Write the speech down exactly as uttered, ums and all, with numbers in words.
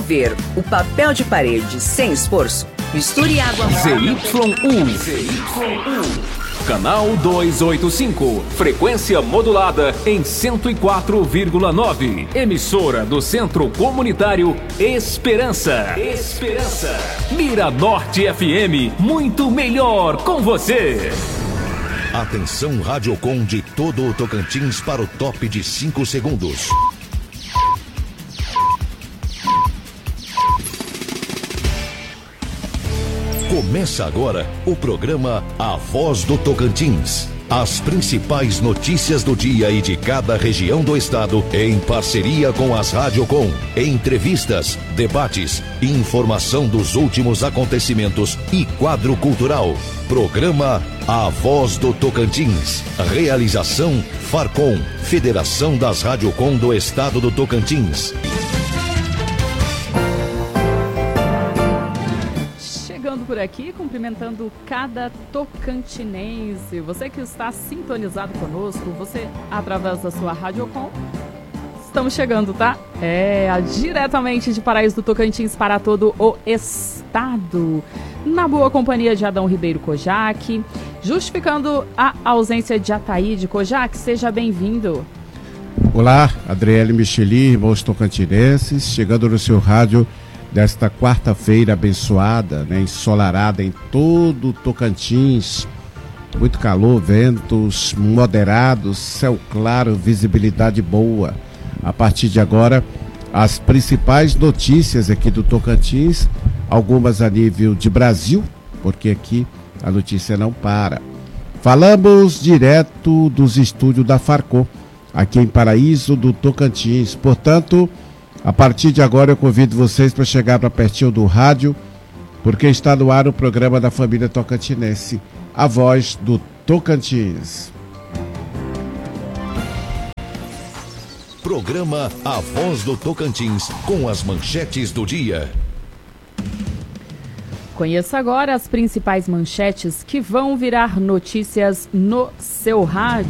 ver o papel de parede sem esforço? Misture água Z Y U. Z Y U. Canal duzentos e oitenta e cinco, frequência modulada em cento e quatro vírgula nove. Emissora do Centro Comunitário Esperança. Esperança. Mira Norte F M, muito melhor com você. Atenção Radiocom de todo o Tocantins para o top de cinco segundos. Começa agora o programa A Voz do Tocantins. As principais notícias do dia e de cada região do estado em parceria com as Radiocom. Entrevistas, debates, informação dos últimos acontecimentos e quadro cultural. Programa A Voz do Tocantins. Realização Farcom, Federação das Radiocom do Estado do Tocantins. Chegando por aqui, cumprimentando cada tocantinense, você que está sintonizado conosco, você através da sua Radiocom. Estamos chegando, tá? É, diretamente de Paraíso do Tocantins para todo o estado. Na boa companhia de Adão Ribeiro Kojak, justificando a ausência de Ataíde Kojak, seja bem-vindo. Olá, Adriele Micheli, irmãos tocantinenses, chegando no seu rádio desta quarta-feira abençoada, né, ensolarada em todo o Tocantins. Muito calor, ventos moderados, céu claro, visibilidade boa. A partir de agora, as principais notícias aqui do Tocantins, algumas a nível de Brasil, porque aqui a notícia não para. Falamos direto dos estúdios da Farcom, aqui em Paraíso do Tocantins. Portanto, a partir de agora eu convido vocês para chegar para pertinho do rádio, porque está no ar o programa da família tocantinense, A Voz do Tocantins. Programa A Voz do Tocantins, com as manchetes do dia. Conheça agora as principais manchetes que vão virar notícias no seu rádio.